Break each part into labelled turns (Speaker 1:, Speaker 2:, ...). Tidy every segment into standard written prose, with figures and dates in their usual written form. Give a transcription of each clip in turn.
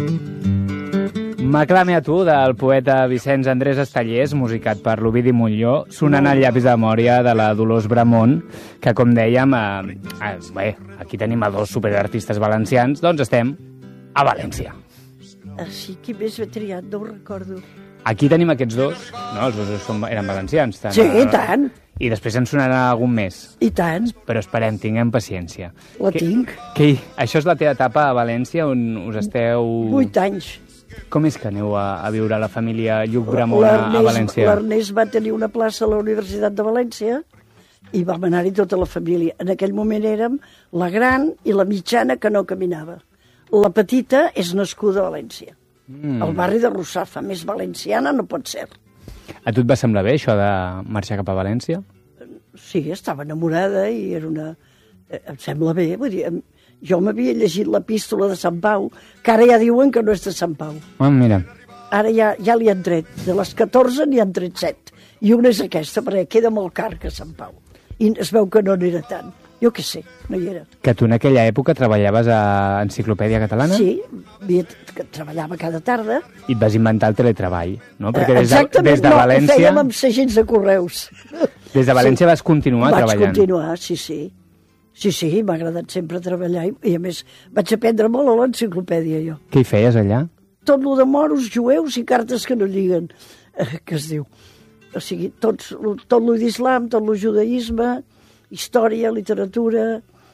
Speaker 1: M'aclame a tu, del poeta Vicenç Andrés Estellers, musicat per l'Ovidi Montllor, sonant el llapis de memòria de la Dolors Bramont, que, com dèiem, bé, aquí tenim a dos superartistes valencians, doncs estem a València.
Speaker 2: Sí, qui més ho he triat? No ho recordo.
Speaker 1: Aquí tenim aquests dos, no? Els dos eren valencians.
Speaker 2: Sí, i tant.
Speaker 1: I després en sonarà algun més.
Speaker 2: I tant.
Speaker 1: Però esperem, tinguem paciència.
Speaker 2: Tinc.
Speaker 1: Això és la teva etapa a València, on us esteu...
Speaker 2: 8 anys.
Speaker 1: Com és que aneu a viure la família Lluc Bramont a València?
Speaker 2: L'Ernest va tenir una plaça a la Universitat de València i vam anar-hi tota la família. En aquell moment érem la gran i la mitjana que no caminava. La petita és nascuda a València. El barri de Russafa, més valenciana no pot ser.
Speaker 1: A tu et va semblar bé això de marxar cap a València?
Speaker 2: Sí, estava enamorada i era una... Em sembla bé, vull dir... Jo m'havia llegit l'epístola de Sant Pau, que ara ja diuen que no és de Sant Pau.
Speaker 1: Mira.
Speaker 2: Ara ja li han tret. De les 14 n'hi han tret 7. I una és aquesta, perquè queda molt car que Sant Pau. I es veu que no n'era tant. Jo què sé, no hi era.
Speaker 1: Que tu en aquella època treballaves a Enciclopèdia Catalana?
Speaker 2: Sí, treballava cada tarda.
Speaker 1: I et vas inventar el teletreball, no? Perquè des de
Speaker 2: València...
Speaker 1: València...
Speaker 2: ho fèiem amb segents de correus.
Speaker 1: Des de València vas continuar treballant.
Speaker 2: Vaig continuar, sí. Sí, m'ha agradat sempre treballar i a més vaig aprendre molt a l'enciclopèdia jo.
Speaker 1: Què hi feies allà?
Speaker 2: Tot lo de moros, jueus i cartes que no lliguen, que es diu. O sigui, tot lo d'islam, tot lo judaïsme, història, literatura...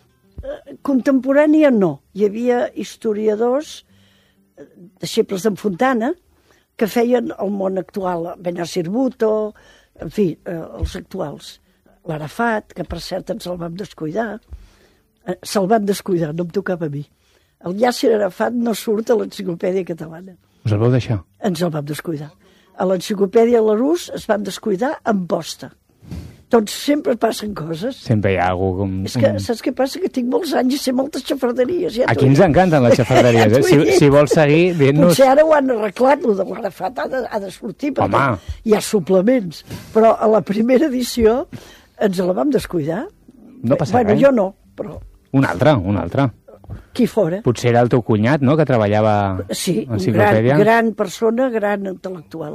Speaker 2: Contemporània no. Hi havia historiadors, deixebles d'en Fontana, que feien el món actual, Benazir Bhutto, en fi, els actuals. L'Arafat, que per cert ens el vam descuidar. Se'l van descuidar, no em tocava a mi. El Yasser Arafat no surt a l'Enciclopèdia Catalana.
Speaker 1: Us el vau deixar?
Speaker 2: Ens el vam descuidar. A l'Enciclopèdia Larousse es van descuidar amb posta. Doncs sempre passen coses.
Speaker 1: Sempre hi ha algú com...
Speaker 2: És que saps què passa? Que tinc molts anys i sé moltes xafarderies. Ja
Speaker 1: aquí ens encanten les xafarderies. Si vols seguir dient-nos...
Speaker 2: Potser ara ho han arreglat, el de l'Arafat ha de sortir, perquè hi ha suplements. Però a la primera edició ens la vam descuidar.
Speaker 1: No passa res.
Speaker 2: Jo no, però...
Speaker 1: Un altre.
Speaker 2: Qui fora.
Speaker 1: Potser era el teu cunyat, no?, que treballava a l'Enciclopèdia.
Speaker 2: Sí, gran persona, gran intel·lectual.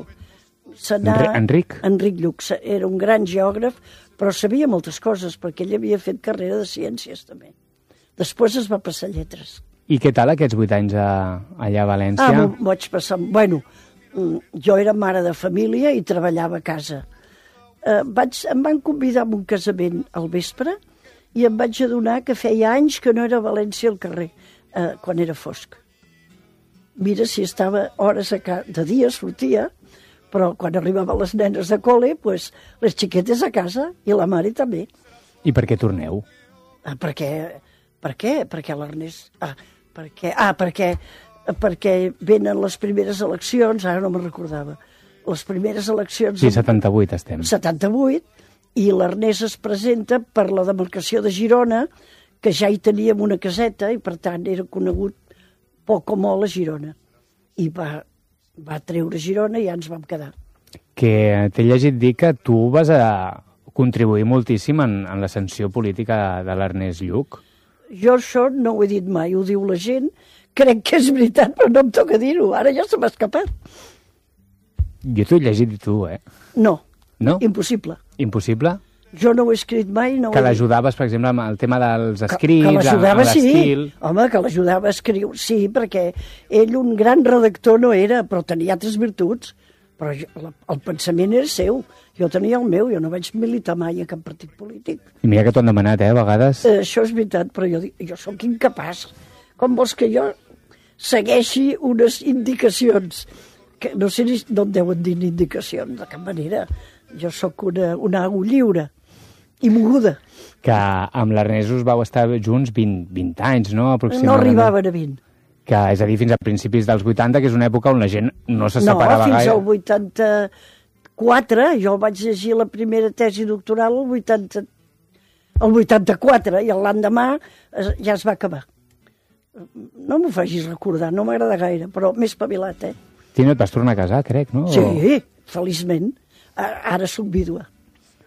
Speaker 1: Enric
Speaker 2: Lluc era un gran geògraf, però sabia moltes coses, perquè ell havia fet carrera de ciències, també. Després es va passar a lletres.
Speaker 1: I què tal aquests 8 anys allà a València?
Speaker 2: M'ho vaig passar... Bueno, jo era mare de família i treballava a casa. Em van convidar a un casament al vespre i em vaig adonar que feia anys que no era a València al carrer, quan era fosc. Mira, si estava hores de dia, sortia, però quan arribaven les nenes de col·le, pues, les xiquetes a casa i la mare també.
Speaker 1: I per què torneu?
Speaker 2: Per què? Perquè l'Ernest... Perquè venen les primeres eleccions, ara no me'n recordava, les primeres eleccions...
Speaker 1: Sí, 78 estem.
Speaker 2: 78, i l'Ernest es presenta per la demarcació de Girona, que ja hi teníem una caseta, i per tant era conegut poc o molt a Girona. I va treure Girona i ja ens vam quedar.
Speaker 1: Que t'he llegit dir que tu vas contribuir moltíssim en l'ascensió política de l'Ernest Lluc.
Speaker 2: Jo això no ho he dit mai, ho diu la gent, crec que és veritat, però no em toca dir-ho, ara ja se m'ha escapat.
Speaker 1: Jo t'ho he llegit tu,
Speaker 2: No?
Speaker 1: Impossible.
Speaker 2: Jo no ho he escrit mai.
Speaker 1: Que l'ajudaves, per exemple, amb el tema dels escrits,
Speaker 2: que l'ajudava,
Speaker 1: l'estil...
Speaker 2: Sí. Home, que l'ajudava a escriure, sí, perquè ell un gran redactor no era, però tenia altres virtuts. Però el pensament era seu. Jo tenia el meu, jo no vaig militar mai a cap partit polític.
Speaker 1: I mira que t'ho han demanat, a vegades.
Speaker 2: Això és veritat, però jo sóc incapaç. Com vols que jo segueixi unes indicacions? Que no sé no em deuen dir indicacions, de cap manera. Jo sóc una au lliure i moguda.
Speaker 1: Que amb l'Ernest us vau estar junts 20 anys, no? Aproximadament.
Speaker 2: No arribaven a 20.
Speaker 1: Que és a dir, fins a principis dels 80, que és una època on la gent no se separava gaire.
Speaker 2: No, fins al 84, jo vaig llegir la primera tesi doctoral el 84, i l'endemà ja es va acabar. No m'ho facis recordar, no m'agrada gaire, però m'he espavilat,
Speaker 1: Tu no et vas tornar a casar, crec, no?
Speaker 2: Sí, feliçment. Ara soc vídua.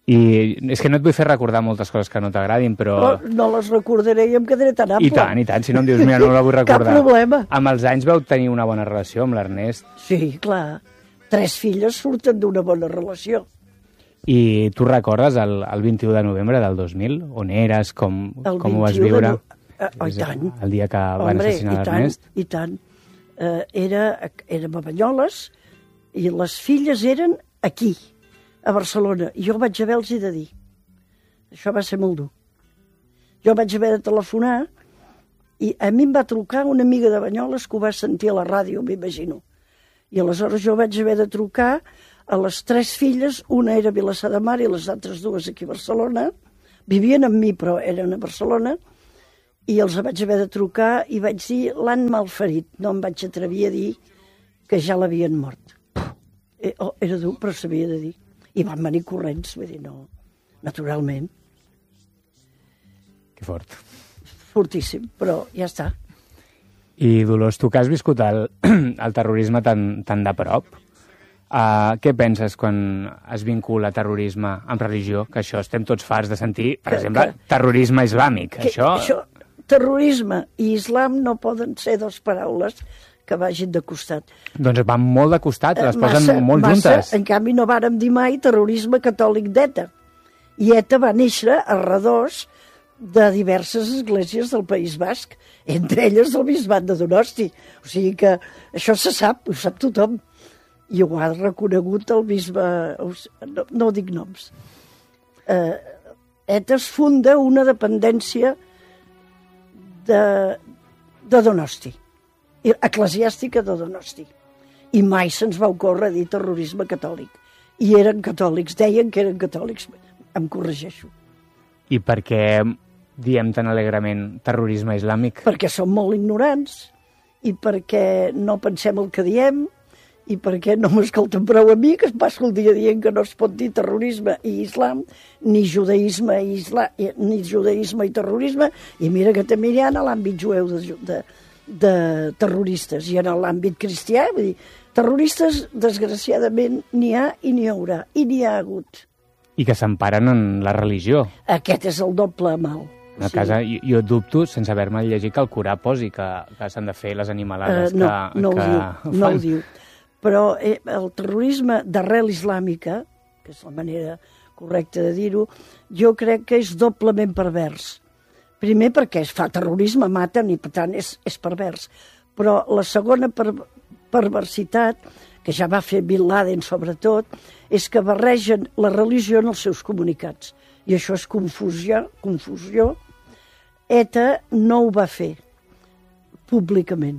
Speaker 1: I és que no et vull fer recordar moltes coses que no t'agradin, però...
Speaker 2: No les recordaré i em quedaré tan ample.
Speaker 1: I tant, si no em dius, mira, no la vull recordar.
Speaker 2: Cap problema.
Speaker 1: Amb els anys vau tenir una bona relació amb l'Ernest.
Speaker 2: Sí, clar. 3 filles surten d'una bona relació.
Speaker 1: I tu recordes el 21 de novembre del 2000? On eres? Com ho vas viure?
Speaker 2: I tant.
Speaker 1: El dia que van assassinar l'Ernest?
Speaker 2: I tant. Érem a Banyoles i les filles eren aquí, a Barcelona. I jo vaig haver-los de dir. Això va ser molt dur. Jo vaig haver de telefonar i a mi em va trucar una amiga de Banyoles que ho va sentir a la ràdio, m'imagino. I aleshores jo vaig haver de trucar a les 3 filles, una era a Vilassar de Mar i les altres 2 aquí a Barcelona. Vivien amb mi, però eren a Barcelona. I els vaig haver de trucar i vaig dir, l'han malferit. No em vaig atrevir a dir que ja l'havien mort. Era dur, però s'havia de dir. I van venir corrents, vull dir, no, naturalment.
Speaker 1: Que fort.
Speaker 2: Fortíssim, però ja està.
Speaker 1: I Dolors, tu que has viscut el terrorisme tan de prop, què penses quan es vincula terrorisme amb religió? Que això estem tots farts de sentir, per exemple, terrorisme islàmic. Això,
Speaker 2: terrorisme i islam no poden ser 2 paraules que vagin de costat.
Speaker 1: Doncs van molt de costat, les posen molt juntes.
Speaker 2: En canvi, no vàrem dir mai terrorisme catòlic d'ETA. I ETA va néixer a redós de diverses esglésies del País Basc, entre elles el bisbat de Donosti. O sigui que això se sap, ho sap tothom. I ho ha reconegut el bisbe... No dic noms. ETA es funda una dependència de Donosti, eclesiàstica de Donosti. I mai se'ns va ocórrer dir terrorisme catòlic. I eren catòlics, deien que eren catòlics. Em corregeixo.
Speaker 1: I per què diem tan alegrement terrorisme islàmic?
Speaker 2: Perquè som molt ignorants, i perquè no pensem el que diem, i perquè no m'escolten prou a mi, que es passa el dia dient que no es pot dir terrorisme i islam, ni judaïsme i terrorisme, i mira que també hi ha en l'àmbit jueu de terroristes, i en l'àmbit cristià, vull dir, terroristes, desgraciadament, n'hi ha i n'hi haurà, i n'hi ha hagut.
Speaker 1: I que s'emparen en la religió.
Speaker 2: Aquest és el doble mal.
Speaker 1: A casa, jo dubto, sense haver-me llegit, que el Corà posi que s'han de fer les animalades que fan.
Speaker 2: No ho diu. Però el terrorisme d'arrel islàmica, que és la manera correcta de dir-ho, jo crec que és doblement pervers. Primer perquè es fa terrorisme, maten i per tant és pervers. Però la segona perversitat, que ja va fer Bin Laden sobretot, és que barregen la religió en els seus comunicats. I això és confusió. ETA no ho va fer públicament.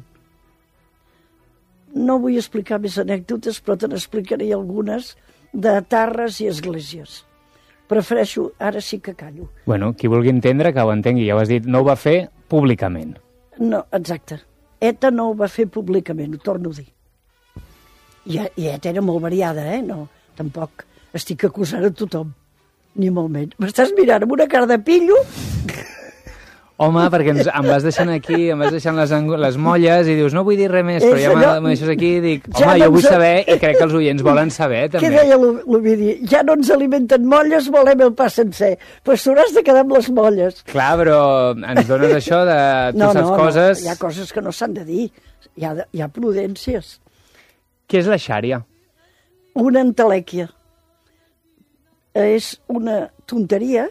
Speaker 2: No vull explicar més anècdotes, però te n'explicaré algunes de tarres i esglésies. Prefereixo, ara sí que callo.
Speaker 1: Bueno, qui vulgui entendre, que ho entengui. Ja ho has dit, no ho va fer públicament.
Speaker 2: No, exacte. ETA no ho va fer públicament, ho torno a dir. I ETA era molt variada, No, tampoc estic acusant a tothom, ni molt menys. M'estàs mirant amb una cara de pillo?
Speaker 1: Home, perquè em vas deixant aquí, em vas deixant les molles i dius, no vull dir res més, però ja me deixes aquí i dic, home, jo vull saber i crec que els oients volen saber, també.
Speaker 2: Què deia l'Ovidi? Ja no ens alimenten molles, volem el pa sencer. Pues t'hauràs de quedar amb les molles.
Speaker 1: Clar, però ens dones això de... Tu saps coses...
Speaker 2: No, hi ha coses que no s'han de dir. Hi ha prudències.
Speaker 1: Què és la xària?
Speaker 2: Una entelèquia. És una tonteria,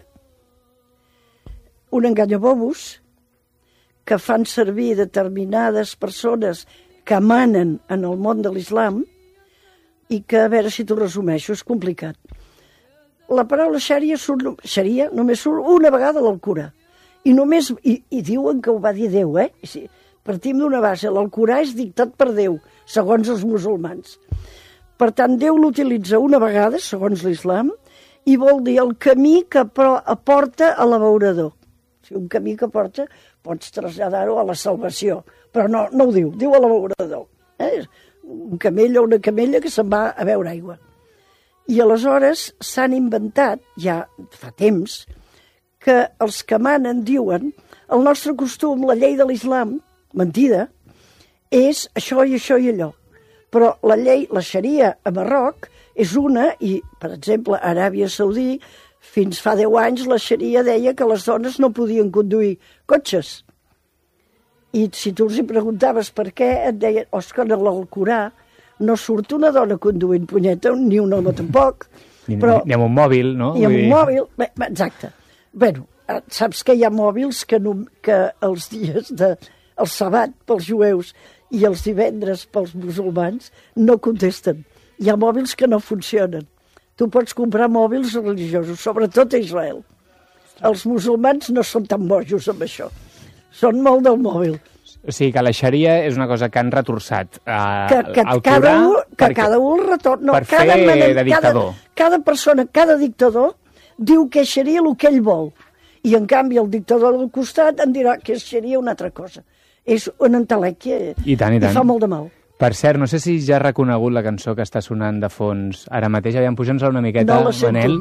Speaker 2: un enganyabobos que fan servir determinades persones que manen en el món de l'islam i que, a veure si t'ho resumeixo, és complicat. La paraula xària només surt una vegada a l'Alcorà. I diuen que ho va dir Déu, Si partim d'una base, l'Alcorà és dictat per Déu, segons els musulmans. Per tant, Déu l'utilitza una vegada, segons l'islam, i vol dir el camí que aporta a l'abeurador. O sigui, un camí que porta, pots traslladar-ho a la salvació, però no ho diu a l'abeurador. Un camell o una camella que se'n va a beure aigua. I aleshores s'han inventat, ja fa temps, que els que manen diuen el nostre costum, la llei de l'islam, mentida, és això i això i allò. Però la llei, la xaria a Marroc, és una, i, per exemple, a Aràbia Saudí Fins fa 10 anys la Xaria deia que les dones no podien conduir cotxes. I si tu els hi preguntaves per què, et deien, que en l'Alcorà no surt una dona conduint, punyeta, ni un home tampoc.
Speaker 1: Ni amb un mòbil, no?
Speaker 2: Ni amb un mòbil, exacte. Bueno, saps que hi ha mòbils que els dies el sabat pels jueus i els divendres pels musulmans no contesten. Hi ha mòbils que no funcionen. Tu pots comprar mòbils religiosos, sobretot a Israel. Els musulmans no són tan bojos amb això. Són molt del mòbil.
Speaker 1: O sigui que la xaria és una cosa que han retorçat
Speaker 2: al Corà... cada un el retorna.
Speaker 1: Per fer de dictador.
Speaker 2: Cada persona, cada dictador, diu que és xaria el que ell vol. I, en canvi, el dictador del costat em dirà que és xaria una altra cosa. És una entelèquia
Speaker 1: i fa
Speaker 2: molt de mal.
Speaker 1: Per cert, no sé si ja has reconegut la cançó que està sonant de fons ara mateix. Aviam, puja'ns-la una miqueta,
Speaker 2: no la sento.
Speaker 1: Manel.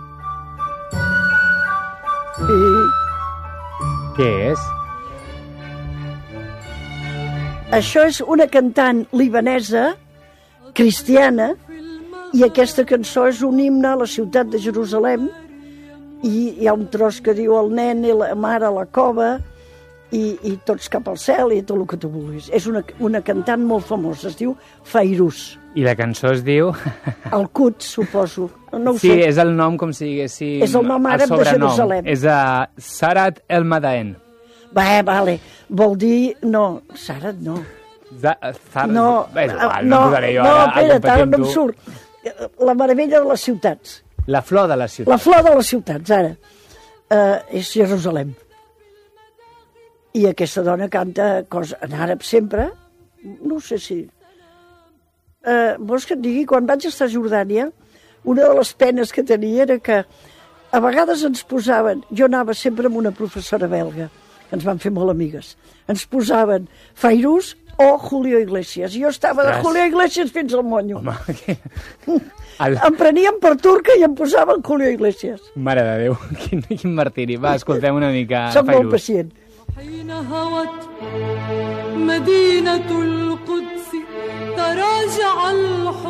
Speaker 2: Sí.
Speaker 1: Què és?
Speaker 2: Això és una cantant libanesa, cristiana, i aquesta cançó és un himne a la ciutat de Jerusalem, i hi ha un tros que diu el nen i la mare a la cova, i tots cap al cel i tot el que tu vulguis. És una cantant molt famosa, es diu Fairuz.
Speaker 1: I la cançó es diu...
Speaker 2: El Quds, suposo. No ho
Speaker 1: sí,
Speaker 2: sé.
Speaker 1: És el nom com si diguéssim...
Speaker 2: És el nom àrab de Jerusalem.
Speaker 1: És Sarat el Madaen.
Speaker 2: Vale. Vol dir... No, Sarat no.
Speaker 1: No posaré jo ara a competir amb
Speaker 2: no em surt. La meravella de les ciutats.
Speaker 1: La flor de les ciutats.
Speaker 2: La flor de les ciutats, ara. És Jerusalem. I aquesta dona canta en àrab sempre. No sé si... vols que et digui? Quan vaig estar a Jordània, una de les penes que tenia era que a vegades ens posaven... Jo anava sempre amb una professora belga, que ens van fer molt amigues. Ens posaven Fairuz o Julio Iglesias. Jo estava de Julio Iglesias fins al monyo. Home, em prenien per turca i em posaven Julio Iglesias.
Speaker 1: Mare de Déu, quin martiri. Va, escoltem una mica
Speaker 2: Fairuz. Soc molt pacient.
Speaker 3: حين هوت مدينة القدس تراجع